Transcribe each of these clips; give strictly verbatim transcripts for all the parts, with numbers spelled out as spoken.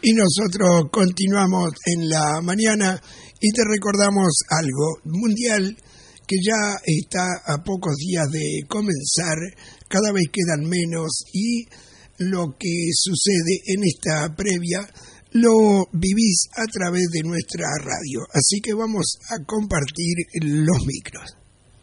Y nosotros continuamos en la mañana y te recordamos algo, Mundial, que ya está a pocos días de comenzar, cada vez quedan menos y lo que sucede en esta previa lo vivís a través de nuestra radio. Así que vamos a compartir los micros.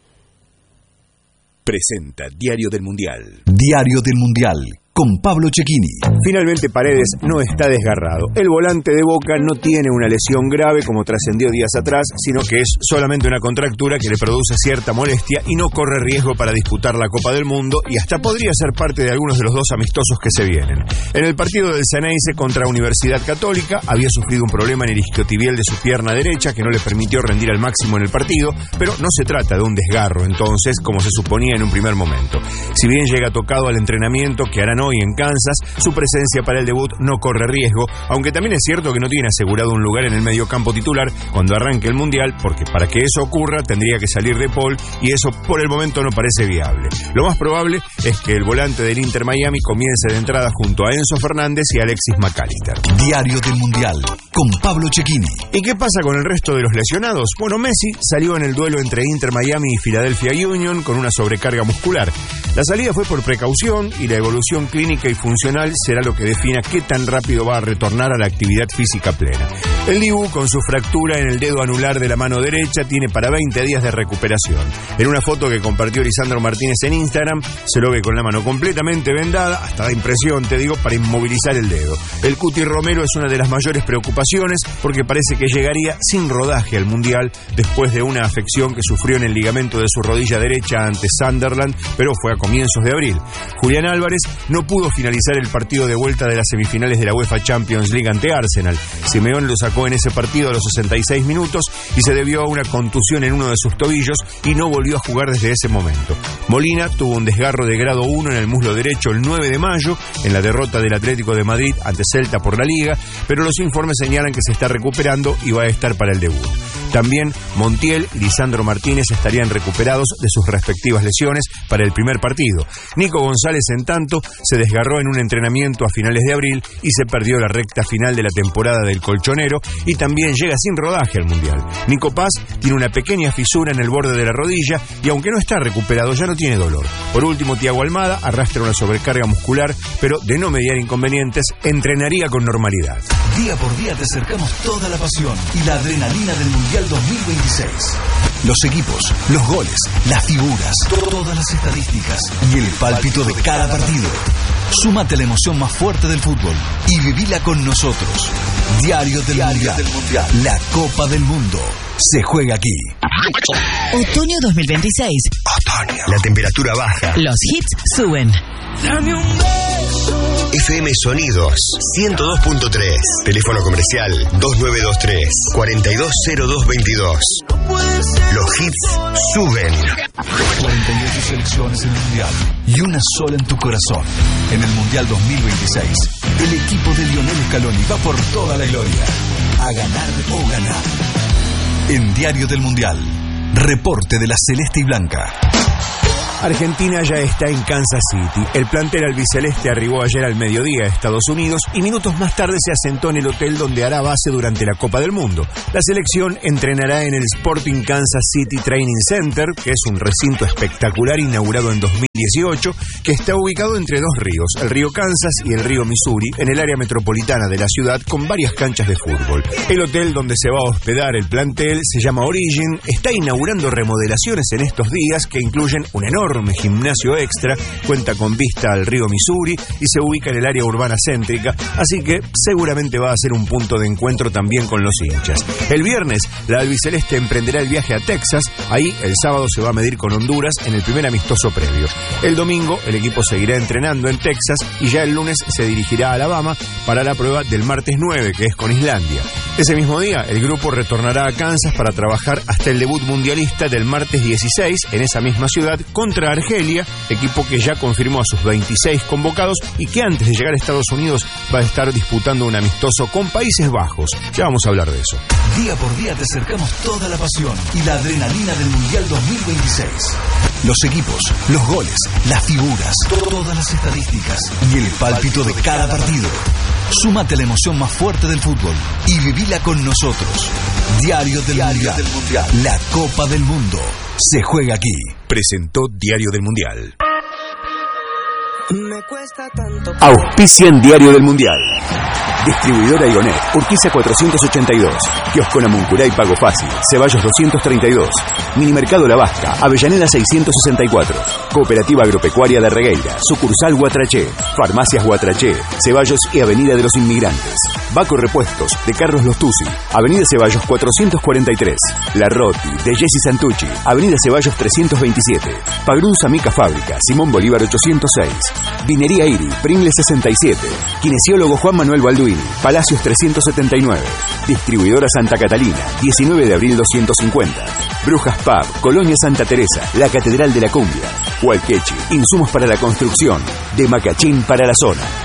Presenta Diario del Mundial. Diario del Mundial, con Pablo Cecchini. Finalmente Paredes no está desgarrado. El volante de Boca no tiene una lesión grave como trascendió días atrás, sino que es solamente una contractura que le produce cierta molestia y no corre riesgo para disputar la Copa del Mundo y hasta podría ser parte de algunos de los dos amistosos que se vienen. En el partido del Ceneice contra Universidad Católica había sufrido un problema en el isquiotibial de su pierna derecha que no le permitió rendir al máximo en el partido, pero no se trata de un desgarro entonces como se suponía en un primer momento. Si bien llega tocado al entrenamiento que harán hoy en Kansas, su presencia para el debut no corre riesgo, aunque también es cierto que no tiene asegurado un lugar en el mediocampo titular cuando arranque el Mundial, porque para que eso ocurra tendría que salir de Paul y eso por el momento no parece viable. Lo más probable es que el volante del Inter Miami comience de entrada junto a Enzo Fernández y Alexis McAllister. Diario del Mundial, con Pablo Cecchini. ¿Y qué pasa con el resto de los lesionados? Bueno, Messi salió en el duelo entre Inter Miami y Philadelphia Union con una sobrecarga muscular. La salida fue por precaución y la evolución clínica y funcional será lo que defina qué tan rápido va a retornar a la actividad física plena. El Dibu, con su fractura en el dedo anular de la mano derecha, tiene para veinte días de recuperación. En una foto que compartió Lisandro Martínez en Instagram, se lo ve con la mano completamente vendada, hasta da impresión, te digo, para inmovilizar el dedo. El Cuti Romero es una de las mayores preocupaciones porque parece que llegaría sin rodaje al Mundial después de una afección que sufrió en el ligamento de su rodilla derecha ante Sunderland, pero fue a comienzos de abril. Julián Álvarez no pudo finalizar el partido de vuelta de las semifinales de la UEFA Champions League ante Arsenal. Simeone lo sacó en ese partido a los sesenta y seis minutos y se debió a una contusión en uno de sus tobillos y no volvió a jugar desde ese momento. Molina tuvo un desgarro de grado uno en el muslo derecho el nueve de mayo en la derrota del Atlético de Madrid ante Celta por la Liga, pero los informes señalan que se está recuperando y va a estar para el debut. También Montiel y Lisandro Martínez estarían recuperados de sus respectivas lesiones para el primer partido. Nico González, en tanto, se desgarró en un entrenamiento a finales de abril y se perdió la recta final de la temporada del colchonero y también llega sin rodaje al Mundial. Nico Paz tiene una pequeña fisura en el borde de la rodilla y aunque no está recuperado ya no tiene dolor. Por último, Thiago Almada arrastra una sobrecarga muscular, pero de no mediar inconvenientes, entrenaría con normalidad. Día por día te acercamos toda la pasión y la adrenalina del Mundial dos mil veintiséis. Los equipos, los goles, las figuras, todas las estadísticas y el pálpito de cada partido. Súmate a la emoción más fuerte del fútbol y vivila con nosotros. Diario del, Diario Mundial. del Mundial. La Copa del Mundo se juega aquí. Otoño dos mil veintiséis. Otoño. La temperatura baja. Los hits suben. Dame un beso. F M Sonidos ciento dos punto tres. Teléfono comercial dos nueve dos tres, cuatro dos cero dos dos dos. Los hits suben. cuarenta y ocho selecciones en el Mundial y una sola en tu corazón. En el Mundial dos mil veintiséis, el equipo de Lionel Scaloni va por toda la gloria. A ganar o ganar. En Diario del Mundial, reporte de la Celeste y Blanca. Argentina ya está en Kansas City. El plantel albiceleste arribó ayer al mediodía a Estados Unidos y minutos más tarde se asentó en el hotel donde hará base durante la Copa del Mundo. La selección entrenará en el Sporting Kansas City Training Center, que es un recinto espectacular inaugurado en dos mil dieciocho, que está ubicado entre dos ríos, el río Kansas y el río Missouri, en el área metropolitana de la ciudad con varias canchas de fútbol. El hotel donde se va a hospedar el plantel se llama Origin, está inaugurando remodelaciones en estos días que incluyen un enorme gimnasio extra, cuenta con vista al río Missouri y se ubica en el área urbana céntrica, así que seguramente va a ser un punto de encuentro también con los hinchas. El viernes, la albiceleste emprenderá el viaje a Texas, ahí el sábado se va a medir con Honduras en el primer amistoso previo. El domingo, el equipo seguirá entrenando en Texas y ya el lunes se dirigirá a Alabama para la prueba del martes nueve, que es con Islandia. Ese mismo día, el grupo retornará a Kansas para trabajar hasta el debut mundialista del martes dieciséis en esa misma ciudad contra Argelia, equipo que ya confirmó a sus veintiséis convocados y que antes de llegar a Estados Unidos va a estar disputando un amistoso con Países Bajos. Ya vamos a hablar de eso. Día por día te acercamos toda la pasión y la adrenalina del Mundial dos mil veintiséis. Los equipos, los goles, las figuras, todas las estadísticas y el pálpito de cada partido. Súmate a la emoción más fuerte del fútbol y vivila con nosotros. Diario del, Diario mundial. del Mundial. La Copa del Mundo se juega aquí. Presentó Diario del Mundial. Me cuesta tanto. Auspician Diario del Mundial. Distribuidora Igonet, Urquiza cuatrocientos ochenta y dos. Kiosco Namuncurá y Pago Fácil, Ceballos doscientos treinta y dos. Minimercado La Vasca, Avellaneda seiscientos sesenta y cuatro. Cooperativa Agropecuaria de Regueira, sucursal Guatraché. Farmacias Guatraché, Ceballos y Avenida de los Inmigrantes. Baco Repuestos, de Carlos Lostuzzi, Avenida Ceballos cuatrocientos cuarenta y tres. La Roti, de Jessy Santucci, Avenida Ceballos trescientos veintisiete. Pagrunza Mica Fábrica, Simón Bolívar ochocientos seis. Vinería Iri, Pringles sesenta y siete. Kinesiólogo Juan Manuel Balduini, Palacios trescientos setenta y nueve. Distribuidora Santa Catalina, diecinueve de abril doscientos cincuenta. Brujas Pub, Colonia Santa Teresa, la Catedral de la Cumbia. Hualquechi, insumos para la construcción. De Macachín para la zona.